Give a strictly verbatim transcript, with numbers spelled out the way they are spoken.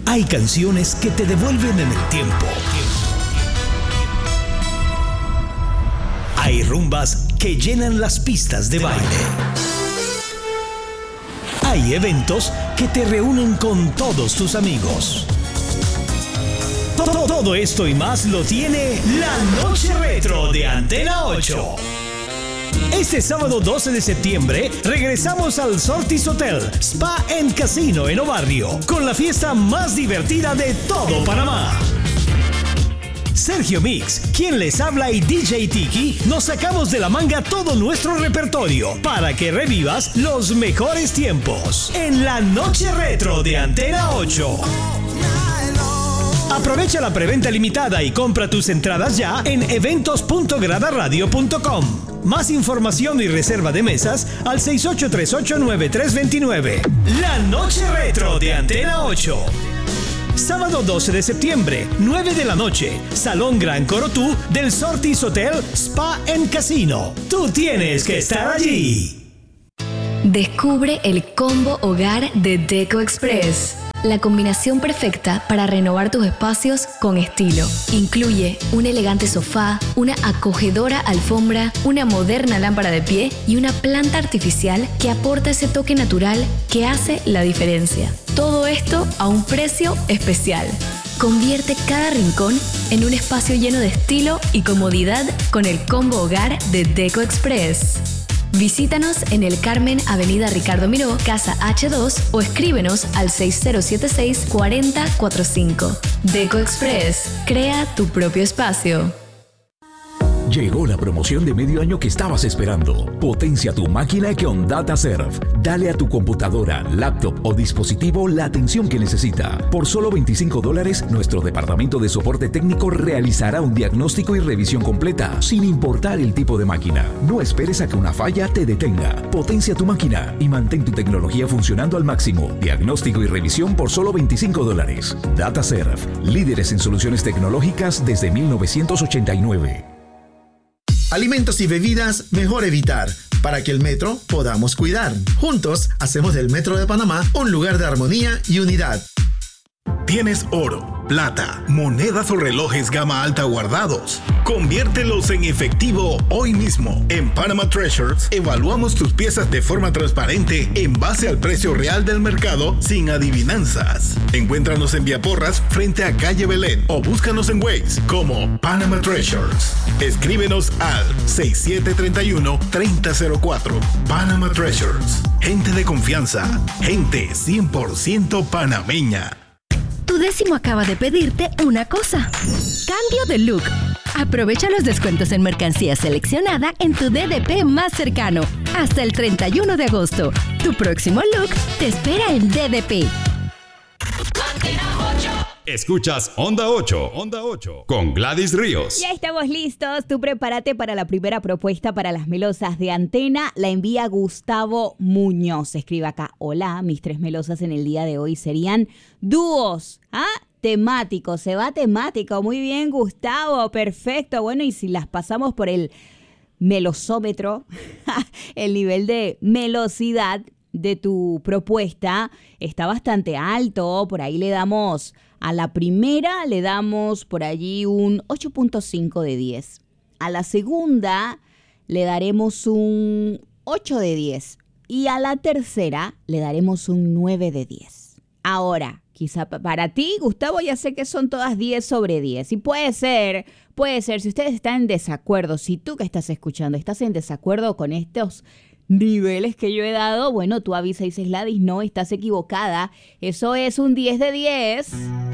Hay canciones que te devuelven en el tiempo. Hay rumbas que llenan las pistas de baile. Hay eventos que te reúnen con todos tus amigos. Todo, todo esto y más lo tiene la Noche Retro de Antena ocho. Este sábado doce de septiembre regresamos al Sortis Hotel, Spa and Casino en Obarrio, con la fiesta más divertida de todo Panamá. Sergio Mix, quien les habla, y D J Tiki nos sacamos de la manga todo nuestro repertorio para que revivas los mejores tiempos en la Noche Retro de Antena ocho. Aprovecha la preventa limitada y compra tus entradas ya en eventos punto grada radio punto com. Más información y reserva de mesas al seis ocho tres ocho nueve tres dos nueve. La Noche Retro de Antena ocho. Sábado doce de septiembre, nueve de la noche, Salón Gran Corotú del Sortis Hotel, Spa and Casino. Tú tienes que estar allí. Descubre el combo hogar de Deco Express. La combinación perfecta para renovar tus espacios con estilo. Incluye un elegante sofá, una acogedora alfombra, una moderna lámpara de pie y una planta artificial que aporta ese toque natural que hace la diferencia. Todo esto a un precio especial. Convierte cada rincón en un espacio lleno de estilo y comodidad con el combo hogar de Deco Express. Visítanos en El Carmen, Avenida Ricardo Miró, Casa H dos, o escríbenos al seis cero siete seis, cuatro cero cuatro cinco. Deco Express, crea tu propio espacio. Llegó la promoción de medio año que estabas esperando. Potencia tu máquina con DataServe. Dale a tu computadora, laptop o dispositivo la atención que necesita. Por solo veinticinco dólares, nuestro departamento de soporte técnico realizará un diagnóstico y revisión completa, sin importar el tipo de máquina. No esperes a que una falla te detenga. Potencia tu máquina y mantén tu tecnología funcionando al máximo. Diagnóstico y revisión por solo veinticinco dólares. DataServe, líderes en soluciones tecnológicas desde mil novecientos ochenta y nueve. Alimentos y bebidas mejor evitar, para que el metro podamos cuidar. Juntos hacemos del Metro de Panamá un lugar de armonía y unidad. ¿Tienes oro, plata, monedas o relojes gama alta guardados? Conviértelos en efectivo hoy mismo. En Panama Treasures evaluamos tus piezas de forma transparente en base al precio real del mercado, sin adivinanzas. Encuéntranos en Vía Porras frente a Calle Belén o búscanos en Waze como Panama Treasures. Escríbenos al seis siete tres uno, tres cero cero cuatro. Panama Treasures. Gente de confianza. Gente cien por ciento panameña. Tu décimo acaba de pedirte una cosa. Cambio de look. Aprovecha los descuentos en mercancía seleccionada en tu D D P más cercano. Hasta el treinta y uno de agosto. Tu próximo look te espera en D D P. Escuchas Onda ocho, Onda ocho, con Gladys Ríos. Ya estamos listos. Tú prepárate para la primera propuesta para las melosas de Antena. La envía Gustavo Muñoz. Escribe acá: hola, mis tres melosas en el día de hoy serían dúos. ¿Ah? Temático, se va temático. Muy bien, Gustavo, perfecto. Bueno, y si las pasamos por el melosómetro, el nivel de melosidad de tu propuesta está bastante alto. Por ahí le damos, a la primera le damos por allí un ocho punto cinco de diez. A la segunda le daremos un ocho de diez. Y a la tercera le daremos un nueve de diez. Ahora, quizá para ti, Gustavo, ya sé que son todas diez sobre diez. Y puede ser, puede ser, si ustedes están en desacuerdo, si tú que estás escuchando estás en desacuerdo con estos niveles que yo he dado, bueno, tú avisa y dices: Gladys, no, estás equivocada. Eso es un diez de diez.